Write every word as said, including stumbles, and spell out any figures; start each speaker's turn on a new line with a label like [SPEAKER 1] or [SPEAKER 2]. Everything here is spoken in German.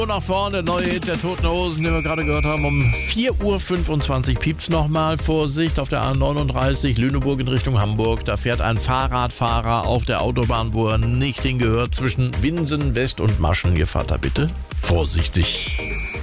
[SPEAKER 1] Und nach vorne, neue Hit der Toten Hosen, den wir gerade gehört haben. Um vier Uhr fünfundzwanzig piept's nochmal. Vorsicht auf der A neununddreißig, Lüneburg in Richtung Hamburg. Da fährt ein Fahrradfahrer auf der Autobahn, wo er nicht hingehört, zwischen Winsen West und Maschen. Ihr Vater bitte vorsichtig.